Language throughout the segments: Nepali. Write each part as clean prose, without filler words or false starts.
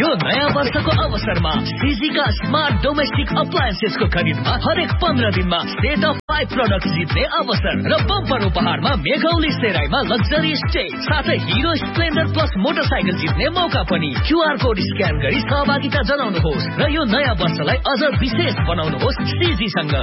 यो नयाँ वर्षको अवसरमा सिजीका स्मार्ट डोमेस्टिक अप्लायन्सेसको खरिदमा हरेक 15 दिनमा सेट अफ 5 प्रोडक्ट जित्ने अवसर र बम्पर उपहारमा मेघौली सेराईमा लग्जरी स्टे साथै हिरो स्प्लेन्डर प्लस मोटरसाइकल जित्ने मौका पनि। क्यूआर कोड स्क्यान गरी सहभागिता जनाउनुहोस् र यो नयाँ वर्षलाई अझ विशेष बनाउनुहोस् सिजीसँग।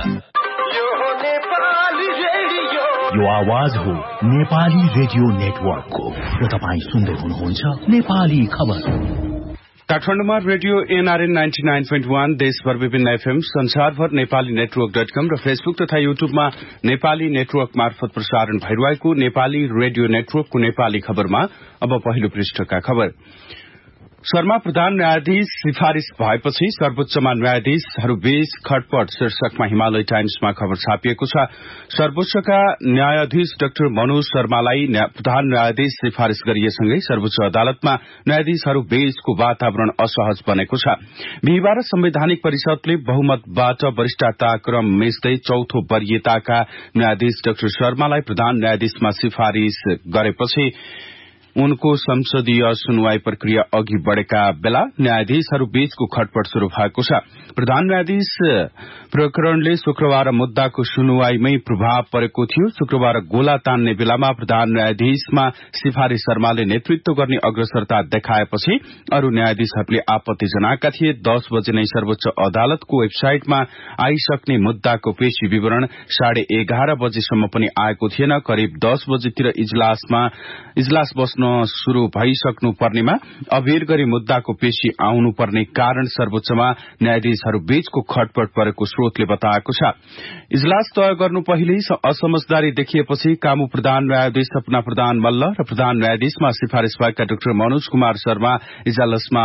यो आवाज हो नेपाली रेडियो नेटवर्कको र तपाईँ सुन्दै हुनुहुन्छ नेपाली खबर। काठमाडौँमा रेडियो एनआरएन 99.1, देशभर विभिन्न एफएम, संसारभर नेपाली नेटवर्क.com र फेसबुक तथा युट्युबमा नेपाली नेटवर्क मार्फत प्रसारण भइरहेको नेपाली रेडियो नेटवर्कको नेपाली खबरमा अब पहिलो पृष्ठका खबर। शर्मा प्रधान न्यायाधीश सिफारिश भएपछि सर्वोच्चमा न्यायाधीशहरूबीच खटपट शीर्षकमा हिमालय टाइम्समा खबर छापिएको छ। सर्वोच्चका न्यायाधीश डाक्टर मनोज शर्मालाई प्रधान न्यायाधीश सिफारिश गरिएसँगै सर्वोच्च अदालतमा न्यायाधीशहरूबीचको वातावरण असहज बनेको छ। बिहिबार संवैधानिक परिषदले बहुमतबाट वरिष्ठताक्रम मिच्दै चौथो वरियताका न्यायाधीश डाक्टर शर्मालाई प्रधान न्यायाधीशमा सिफारिश गरेपछि उनको संसदीय सुनवाई प्रक्रिया अघि बढ़ेका बेला न्यायाधीशहरूबीचको खटपट शुरू भएको छ। प्रधान न्यायाधीश प्रकरणले शुक्रबार मुद्दाको सुनवाईमै प्रभाव परेको थियो। शुक्रबार गोला तान्ने बेलामा प्रधान न्यायाधीशमा सिफारिश शर्माले नेतृत्व गर्ने अग्रसरता देखाएपछि अरू न्यायाधीशहरूले आपत्ति जनाएका थिए। 10 बजे नै सर्वोच्च अदालतको वेबसाइटमा आइसक्ने मुद्दाको पेशी विवरण 11:30 बजेसम्म पनि आएको थिएन। करिब 10 बजेतिर इजलास बस्न शुरू भइसक्नु पर्नेमा अबेर गरी मुद्दाको पेशी आउनुपर्ने कारण सर्वोच्चमा न्यायाधीशहरूबीचको खटपट परेको स्रोतले बताएको छ। इजलास तय गर्नु पहिल्यै असमझदारी देखिएपछि कामु प्रधान न्यायाधीश सपना प्रधान मल्ल र प्रधान न्यायाधीशमा सिफारिश भएका डाक्टर मनोज कुमार शर्मा इजलासमा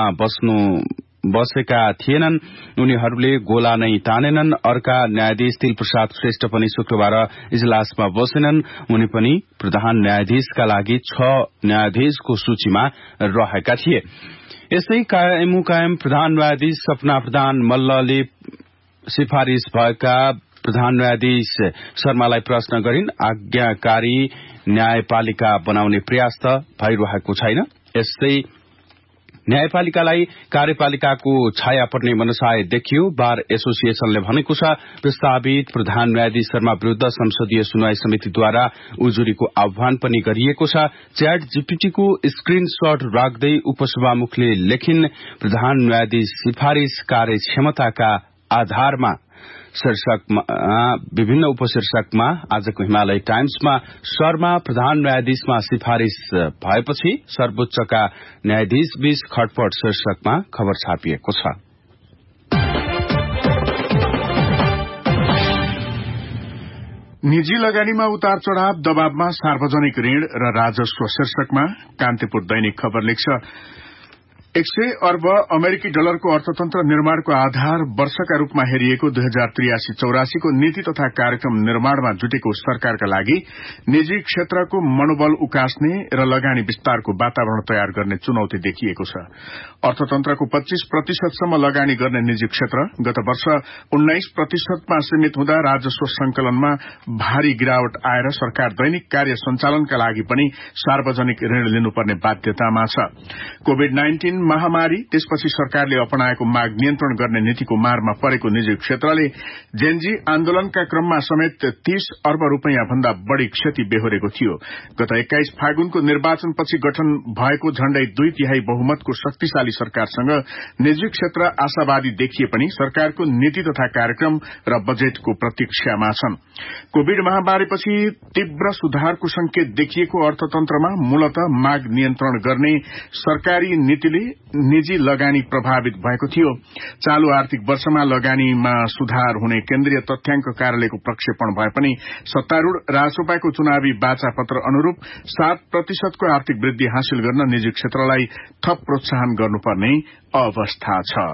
बसेका थिएनन्। उनीहरूले गोला नै तानेनन्। अर्का न्यायाधीश तिल प्रसाद श्रेष्ठ पनि शुक्रबार इजलासमा बसेनन्। उनी पनि प्रधान न्यायाधीशका लागि 6 न्यायाधीशको सूचीमा रहेका थिए। यसै कायम प्रधान न्यायाधीश सपना प्रधान मल्लले सिफारिश भएका प्रधान न्यायाधीश शर्मालाई प्रश्न गरिन्। आज्ञाकारी न्यायपालिका बनाउने प्रयास त भइरहेको छैन। यसै न्यायपालिकालाई कार्यपालिकाको छाया पर्ने मनसाय देखियो। बार एसोसिएशनले भनेको छ प्रस्तावित प्रधान न्यायाधीश शर्मा विरूद्ध संसदीय सुनवाई समितिद्वारा उजुरीको आह्वान पनि गरिएको छ। च्याट जीपीटीको स्क्रिनशट राख्दै उपसभामुखले लेखिन् प्रधान न्यायाधीश सिफारिश कार्यक्षमताका आधारमा शीर्षकमा विभिन्न उपशीर्षकमा आजको हिमालय टाइम्समा शर्मा प्रधान न्यायाधीशमा सिफारिश भएपछि सर्वोच्चका न्यायाधीशबीच खटपट शीर्षकमा खबर छापिएको छ। निजी लगानीमा उतार चढ़ाव दबावमा सार्वजनिक ऋण र राजस्व शीर्षकमा कान्तिपुर दैनिक खबर लेख्छ 100 अर्ब अमेरिकी डलरको अर्थतन्त्र निर्माणको आधार वर्षका रूपमा हेरिएको 2083-84 को नीति तथा कार्यक्रम निर्माणमा जुटेको सरकारका लागि निजी क्षेत्रको मनोबल उकास्ने र लगानी विस्तारको वातावरण तयार गर्ने चुनौती देखिएको छ। अर्थतन्त्रको 25% सम्म लगानी गर्ने निजी क्षेत्र गत वर्ष 19% मा सीमित हुँदा राजस्व संकलनमा भारी गिरावट आएर सरकार दैनिक कार्य सञ्चालनका लागि पनि सार्वजनिक ऋण लिनुपर्ने बाध्यतामा छ। कोभिड-19 महामारी त्यसपछि सरकारले अपनाएको माग नियन्त्रण गर्ने नीतिको मारमा परेको निजी क्षेत्रले जेनजी आन्दोलनका क्रममा समेत 30 अर्ब रूपैयाँ भन्दा बढ़ी क्षति बेहोरेको थियो। गत 21 फागुनको निर्वाचनपछि गठन भएको झण्डै 2/3 बहुमतको शक्तिशाली सरकारसँग निजी क्षेत्र आशावादी देखिए पनि सरकारको नीति तथा कार्यक्रम र बजेटको प्रतीक्षामा छन्। कोविड महामारीपछि तीव्र सुधारको संकेत देखिएको अर्थतन्त्रमा मूलतः माग नियन्त्रण गर्ने सरकारी नीतिले निजी लगानी प्रभावित भएको थियो। चालू आर्थिक वर्षमा लगानीमा सुधार हुने केन्द्रीय तथ्याङ्क कार्यालयको प्रक्षेपण भए पनि सत्तारूढ़ राजसभाको चुनावी बाचा पत्र अनुरूप 7% को आर्थिक वृद्धि हासिल गर्न निजी क्षेत्रलाई थप प्रोत्साहन गर्नुपर्ने अवस्था छ।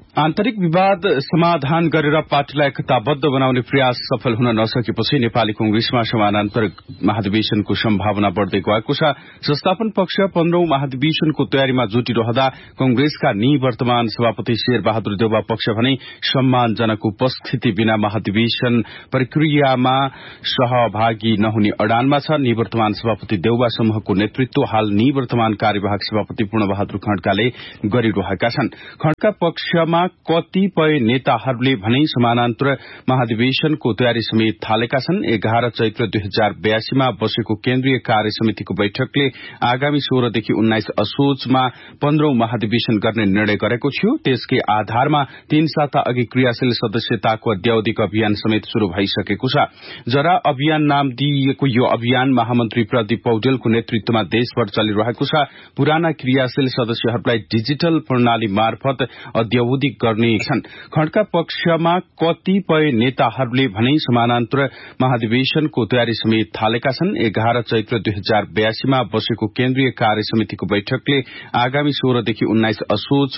आन्तरिक विवाद समाधान गरेर पार्टीलाई एकताबद्ध बनाउने प्रयास सफल हुन नसकेपछि नेपाली कांग्रेसमा समानान्तर महाधिवेशनको सम्भावना बढ़दै गएको छ। संस्थापन पक्ष 15औं महाधिवेशनको तयारीमा जुटिरहँदा कांग्रेसका निवर्तमान सभापति शेरबहादुर देउवा पक्ष भने सम्मानजनक उपस्थिति बिना महाधिवेशन प्रक्रियामा सहभागी नहुने अडानमा छ। निवर्तमान सभापति देउवा समूहको नेतृत्व हाल निवर्तमान कार्यवाहक सभापति पूर्णबहादुर खड्काले गरिरहेका छन्। खड्का पक्षमा कतिपय नेताहरूले भने समानान्तर महाधिवेशनको तयारी समेत थालेका छन्। 11 चैत्र 2082 मा बसेको केन्द्रीय कार्य समितिको बैठकले आगामी 16 देखि 19 असोजमा 15औं महाधिवेशन गर्ने निर्णय गरेको थियो। त्यसकै आधारमा 3 साता अघि क्रियाशील सदस्यताको अध्यावधिक अभियान समेत शुरू भइसकेको छ। जरा अभियान नाम दिइएको यो अभियान महामन्त्री प्रदीप पौडेलको नेतृत्वमा देशभर चलिरहेको छ। पुराना क्रियाशील सदस्यहरूलाई डिजिटल प्रणाली मार्फत अध्यावधिक गर्ने छन्। खड्का पक्षमा कतिपय नेताहरूले भने समानान्तर महाधिवेशनको तयारी समेत थालेका छन्। 11 चैत्र 2082 मा बसेको केन्द्रीय कार्य समितिको बैठकले आगामी 16 देखि 19 असोज